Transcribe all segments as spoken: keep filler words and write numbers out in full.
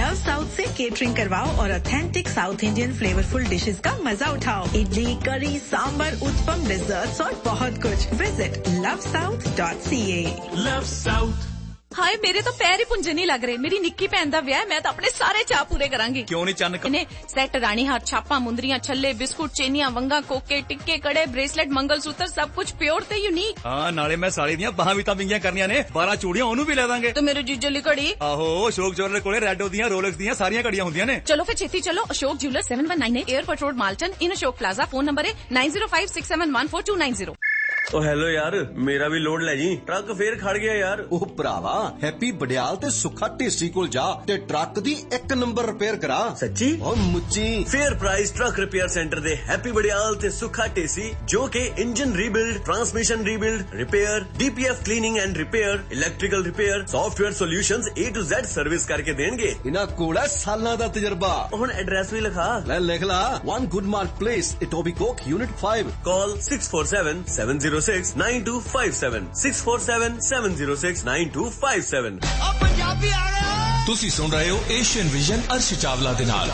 Love south से catering करवाओ और authentic south Indian flavourful dishes का मजा उठाओ। इडली, करी, सांबर, उत्पम, डिजर्ट्स और बहुत कुछ। Visit love south dot C ए। Love south. हाय मेरे तो पैर ही पुंजे नहीं लग रहे। मेरी निक्की भैन दा विआह, मैं तो अपने सारे चाह पूरे करांगी। क्यों नहीं चन्न? इन्हें सेट, रानी हार, छापा, मुंदरियां, छल्ले, बिस्कुट, चेनियां, वंगा, कोके, टिक्के, कड़े, ब्रेसलेट, मंगलसूत्र, सब कुछ प्योर ते यूनिक। हाँ, नाले मैं साड़ी दियां बाहां भी तां विंगियां करनियां ने, बारह चूड़ियां ओनू भी ले दांगे। तो मेरे जीजो ली घड़ी? आहो, अशोक ज्वेलर कोले रेडो दियां, रोलेक्स दियां सारियां घड़ियां हुंदियां ने। चलो फिर छेती चलो। Ashok jeweller seven one nine eight airport road Malton इन अशोक प्लाजा। फोन नंबर है nine zero five six seven one four to nine zero. O hello यार, मेरा भी लोड ले जी। ट्रक फेर खड़ गया यार। ओह भरावा, हैप्पी बडियाल ते सुखा ढेसी कोल जा ते ट्रक दी एक नंबर रिपेयर करा। सच्ची? और मुच्ची। Fair price truck repair centre दे हैप्पी बडियाल ते सुखा ढेसी, जो के engine rebuild, transmission rebuild, repair, DPF cleaning and repair, electrical repair, software solutions A to Z service करके देंगे। इना कोल सालां दा तजर्बा। हुण एड्रेस भी लिखा ले, लिख ला। One गुडमार्क place, इटोबिकोक, unit five. Call six four seven seven zero six nine to five seven six four seven seven zero six nine to five seven. Punjabi आ गया। तुसी सुन रहे हो एशियन विजन अर्श चावला दे नाल।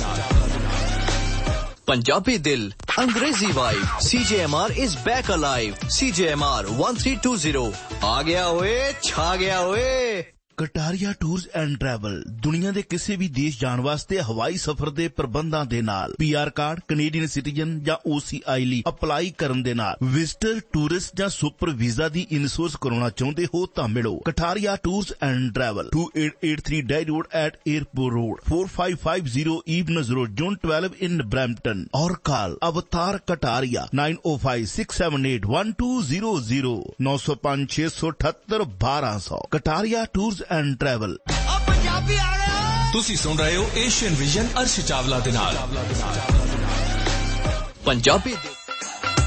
पंजाबी दिल, अंग्रेजी vibe. सीजेएमआर is back alive. सीजेएमआर one three to zero आ गया ओए, छा गया ओए। कटारिया टूर्स एंड ट्रैवल दुनिया ਦੇ ਕਿਸੇ ਵੀ ਦੇਸ਼ ਜਾਣ ਵਾਸਤੇ ਹਵਾਈ ਸਫ਼ਰ ਦੇ ਪ੍ਰਬੰਧਾਂ ਦੇ ਨਾਲ ਪੀਆਰ ਕਾਰਡ, ਕੈਨੇਡੀਅਨ ਸਿਟੀਜ਼ਨ ਜਾਂ ਓਸੀਆਈ ਲਈ ਅਪਲਾਈ ਕਰਨ ਦੇ ਨਾਲ ਵਿਜ਼ਟਰ, ਟੂਰਿਸਟ ਜਾਂ ਸੁਪਰ ਵੀਜ਼ਾ ਦੀ ਇਨਸ਼ੋਰੈਂਸ ਕਰਾਉਣਾ ਚਾਹੁੰਦੇ ਹੋ ਤਾਂ ਮਿਲੋ Kataria tours and travel to eight eight three dye road at airport road four five five zero evenings road zone twelve in Brampton और कॉल अवतार कटारिया नाइन ओ five six seven eight one two zero zero नौ सौ पांच छह सौ अठहत्तर बारह सौ। Kataria tours and travel. तुसी सुन रहे हो एशियन विजन अर्श चावला दे नाल। पंजाबी